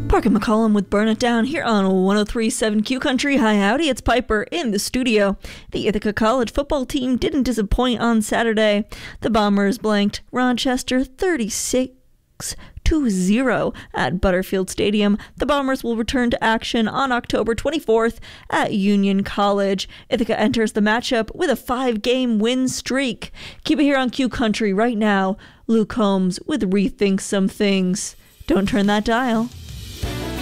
Parker McCollum with Burn It Down here on 103.7 Q Country. Hi, howdy, it's Piper in the studio. The Ithaca College football team didn't disappoint on Saturday. The Bombers blanked Rochester 36-0 at Butterfield Stadium. The Bombers will return to action on October 24th at Union College. Ithaca enters the matchup with a 5-game win streak. Keep it here on Q Country right now. Luke Holmes with Rethink Some Things. Don't turn that dial.